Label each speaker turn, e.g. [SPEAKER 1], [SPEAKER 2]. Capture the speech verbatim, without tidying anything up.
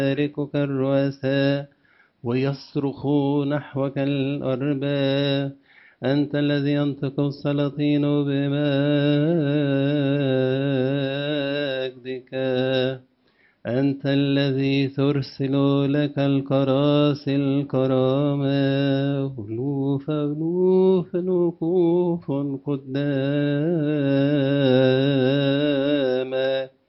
[SPEAKER 1] يباركك الرؤساء ويصرخوا نحوك الأرباب. أنت الذي ينطق السلاطين بمجدك. أنت الذي ترسل لك الكراسي الكرامة. ألوف ألوف الوقوف قدامك